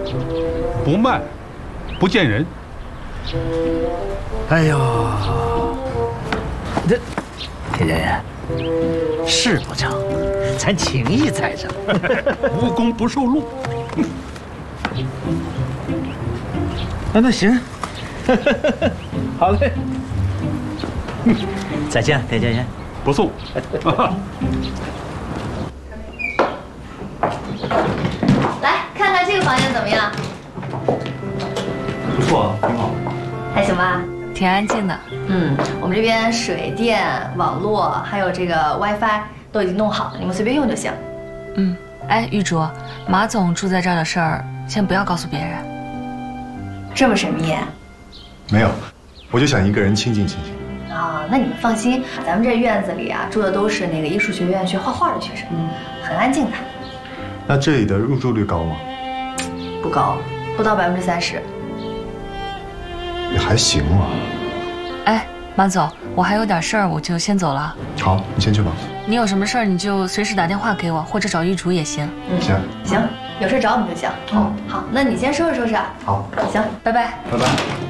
不卖，不见人。 哎呦，这铁姐姐，事不成，咱情义在这。 无功不受禄。 那行，好嘞。再见，铁姐姐。 不送。 来看看这个房间怎么样？ 不错，挺好。 还行吧？ 挺安静的。 我们这边水电、网络还有这个 WiFi 都已经弄好了，你们随便用就行。 哎，玉竹，马总住在这儿的事儿，先不要告诉别人。 这么神秘没有，我就想一个人清静清静。 啊？那你们放心，咱们这院子里啊住的都是那个艺术学院学画画的学生，很安静的。 那这里的入住率高吗？ 不高，不到30%。 也还行嘛。 哎，马总，我还有点事儿，我就先走了。 好，你先去吧。 你有什么事儿你就随时打电话给我，或者找玉竹也行。 行， 行，有事找我们就行。 好， 好，那你先收拾收拾啊。 好， 行，拜拜。 拜拜。